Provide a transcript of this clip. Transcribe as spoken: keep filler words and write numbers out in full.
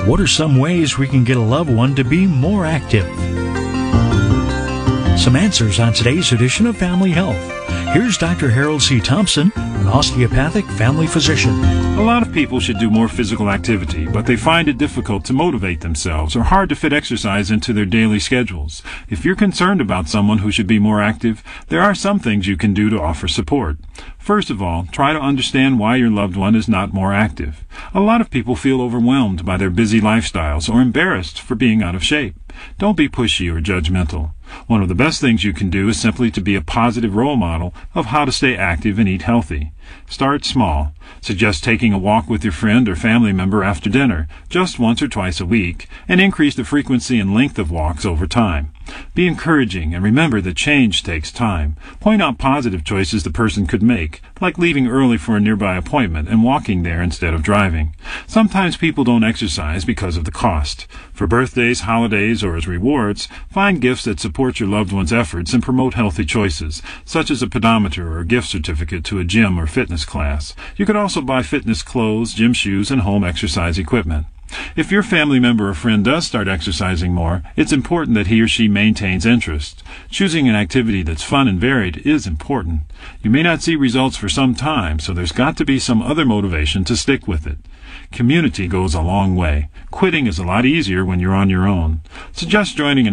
What are some ways we can get a loved one to be more active? Some answers on today's edition of Family Health. Here's Doctor Harold C. Thompson, an osteopathic family physician. A lot of people should do more physical activity, but they find it difficult to motivate themselves or hard to fit exercise into their daily schedules. If you're concerned about someone who should be more active, there are some things you can do to offer support. First of all, try to understand why your loved one is not more active. A lot of people feel overwhelmed by their busy lifestyles or embarrassed for being out of shape. Don't be pushy or judgmental. One of the best things you can do is simply to be a positive role model of how to stay active and eat healthy. Start small. Suggest taking a walk with your friend or family member after dinner, just once or twice a week, and increase the frequency and length of walks over time. Be encouraging and remember that change takes time. Point out positive choices the person could make, like leaving early for a nearby appointment and walking there instead of driving. Sometimes people don't exercise because of the cost. For birthdays, holidays, or as rewards, find gifts that support your loved one's efforts and promote healthy choices, such as a pedometer or a gift certificate to a gym or fitness class. You could also buy fitness clothes, gym shoes, and home exercise equipment. If your family member or friend does start exercising more, it's important that he or she maintains interest. Choosing an activity that's fun and varied is important. You may not see results for some time, so there's got to be some other motivation to stick with it. Community goes a long way. Quitting is a lot easier when you're on your own. Suggest joining an